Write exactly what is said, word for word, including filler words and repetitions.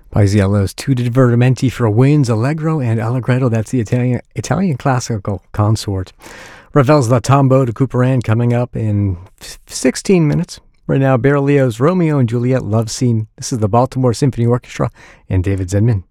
Paisiello's Two Divertimenti for Winds, Allegro and Allegretto. That's the Italian Italian classical consort. Ravel's La Tombeau de Couperin coming up in sixteen minutes. Right now, Berlioz' Romeo and Juliet Love Scene. This is the Baltimore Symphony Orchestra and David Zedman.